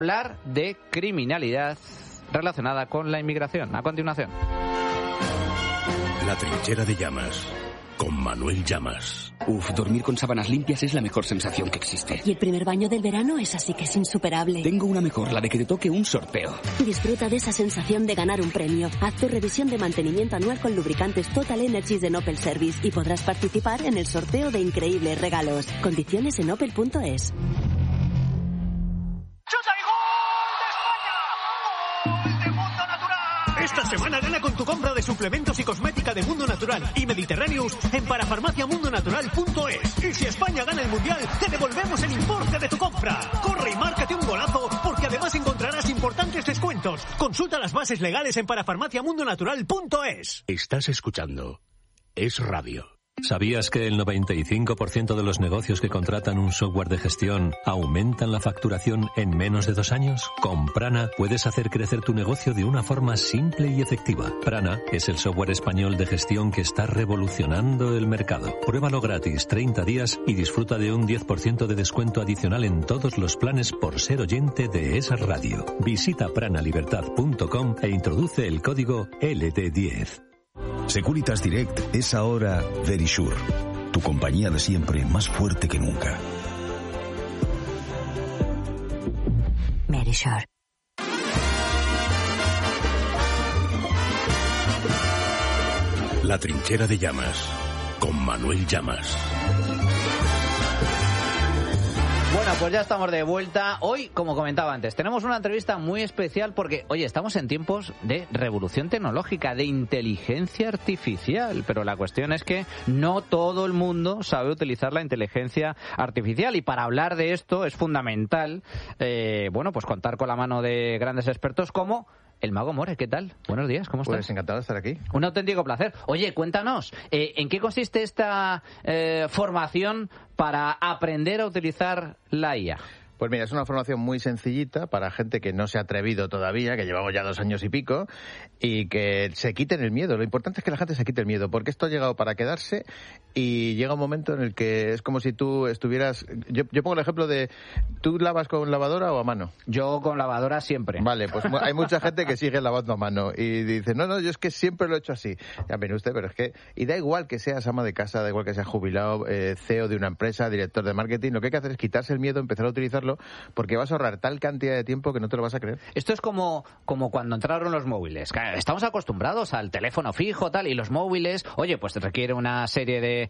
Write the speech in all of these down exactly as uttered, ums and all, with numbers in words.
Hablar de criminalidad relacionada con la inmigración. A continuación. La trinchera de Llamas, con Manuel Llamas. Uf, dormir con sábanas limpias es la mejor sensación que existe. Y el primer baño del verano es así que es insuperable. Tengo una mejor, la de que te toque un sorteo. Disfruta de esa sensación de ganar un premio. Haz tu revisión de mantenimiento anual con lubricantes Total Energies de Opel Service y podrás participar en el sorteo de increíbles regalos. Condiciones en opel punto es. Esta semana gana con tu compra de suplementos y cosmética de Mundo Natural y Mediterráneos en parafarmacia mundo natural punto es. Y si España gana el Mundial, te devolvemos el importe de tu compra. Corre y márcate un golazo, porque además encontrarás importantes descuentos. Consulta las bases legales en parafarmacia mundo natural punto es. Estás escuchando Es Radio. ¿Sabías que el noventa y cinco por ciento de los negocios que contratan un software de gestión aumentan la facturación en menos de dos años? Con Prana puedes hacer crecer tu negocio de una forma simple y efectiva. Prana es el software español de gestión que está revolucionando el mercado. Pruébalo gratis treinta días y disfruta de un diez por ciento de descuento adicional en todos los planes por ser oyente de esa radio. Visita prana libertad punto com e introduce el código L D diez. Securitas Direct es ahora Verisure, tu compañía de siempre más fuerte que nunca. Verisure. La trinchera de Llamas, con Manuel Llamas. Bueno, pues ya estamos de vuelta. Hoy, como comentaba antes, tenemos una entrevista muy especial porque, oye, estamos en tiempos de revolución tecnológica, de inteligencia artificial, pero la cuestión es que no todo el mundo sabe utilizar la inteligencia artificial y para hablar de esto es fundamental, eh, bueno, pues contar con la mano de grandes expertos como el Mago More. ¿Qué tal? Buenos días, ¿cómo estás? Pues encantado de estar aquí. Un auténtico placer. Oye, cuéntanos, eh, ¿en qué consiste esta eh, formación para aprender a utilizar la I A? Pues mira, es una formación muy sencillita para gente que no se ha atrevido todavía, que llevamos ya dos años y pico, y que se quiten el miedo. Lo importante es que la gente se quite el miedo, porque esto ha llegado para quedarse y llega un momento en el que es como si tú estuvieras... Yo, yo pongo el ejemplo de, ¿tú lavas con lavadora o a mano? Yo con lavadora siempre. Vale, pues hay mucha gente que sigue lavando a mano y dice, no, no, yo es que siempre lo he hecho así. Ya viene usted, pero es que... Y da igual que seas ama de casa, da igual que seas jubilado, eh, C E O de una empresa, director de marketing, lo que hay que hacer es quitarse el miedo, empezar a utilizarlo, porque vas a ahorrar tal cantidad de tiempo que no te lo vas a creer. Esto es como, como cuando entraron los móviles. Estamos acostumbrados al teléfono fijo, tal, y los móviles, oye, pues requiere una serie de,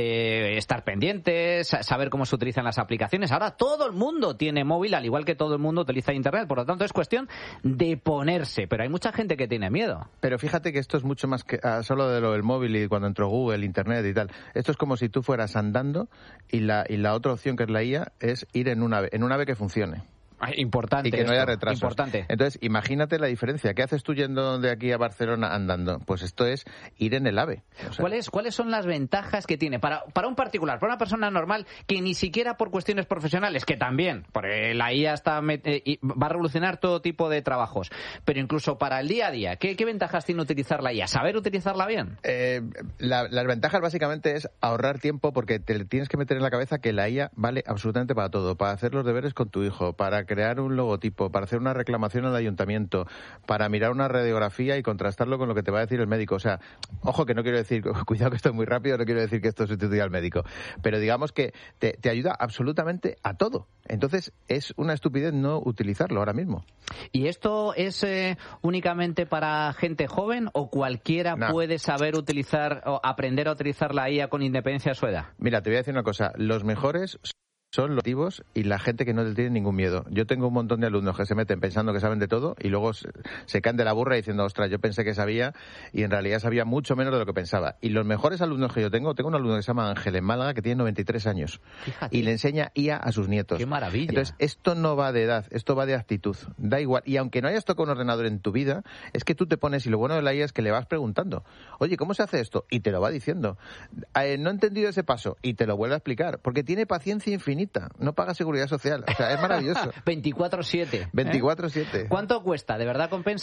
de estar pendientes, saber cómo se utilizan las aplicaciones. Ahora todo el mundo tiene móvil, al igual que todo el mundo utiliza Internet. Por lo tanto, es cuestión de ponerse. Pero hay mucha gente que tiene miedo. Pero fíjate que esto es mucho más que ah, solo de lo del móvil y cuando entró Google, Internet y tal. Esto es como si tú fueras andando y la, y la otra opción que es la I A es ir en un ave, en un ave que funcione. Importante. Y que no haya esto, retrasos. Importante. Entonces, imagínate la diferencia. ¿Qué haces tú yendo de aquí a Barcelona andando? Pues esto es ir en el AVE. O sea, ¿Cuáles, ¿Cuáles son las ventajas que tiene para, para un particular, para una persona normal que ni siquiera por cuestiones profesionales, que también, porque la I A está, eh, va a revolucionar todo tipo de trabajos, pero incluso para el día a día, ¿qué, qué ventajas tiene utilizar la I A? ¿Saber utilizarla bien? Eh, la, las ventajas básicamente es ahorrar tiempo, porque te tienes que meter en la cabeza que la I A vale absolutamente para todo. Para hacer los deberes con tu hijo, para crear un logotipo, para hacer una reclamación al ayuntamiento, para mirar una radiografía y contrastarlo con lo que te va a decir el médico. O sea, ojo, que no quiero decir, cuidado que esto es muy rápido, no quiero decir que esto sustituya al médico, pero digamos que te, te ayuda absolutamente a todo. Entonces es una estupidez no utilizarlo ahora mismo. ¿Y esto es eh, únicamente para gente joven o cualquiera no. puede saber utilizar o aprender a utilizar la I A con independencia de su edad? Mira, te voy a decir una cosa, los mejores son los activos y la gente que no le tiene ningún miedo. Yo tengo un montón de alumnos que se meten pensando que saben de todo y luego se, se caen de la burra diciendo, ostras, yo pensé que sabía y en realidad sabía mucho menos de lo que pensaba. Y los mejores alumnos que yo tengo, tengo un alumno que se llama Ángel en Málaga que tiene noventa y tres años. Fíjate. Y le enseña I A a sus nietos. ¡Qué maravilla! Entonces, esto no va de edad, esto va de actitud. Da igual. Y aunque no hayas tocado un ordenador en tu vida, es que tú te pones, y lo bueno de la I A es que le vas preguntando, oye, ¿cómo se hace esto? Y te lo va diciendo. Eh, no he entendido ese paso. Y te lo vuelve a explicar. Porque tiene paciencia infinita. No paga seguridad social. O sea, es maravilloso. veinticuatro siete. veinticuatro siete. ¿Eh? ¿Cuánto cuesta? ¿De verdad compensa?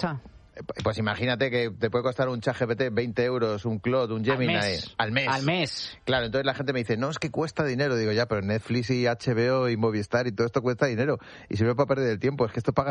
Pues imagínate que te puede costar un ChatGPT veinte euros, un Claude, un Gemini. Al mes. Al mes. Al mes. Claro, entonces la gente me dice, no, es que cuesta dinero. Digo, ya, pero Netflix y H B O y Movistar y todo esto cuesta dinero. Y sirve para perder el tiempo. Es que esto paga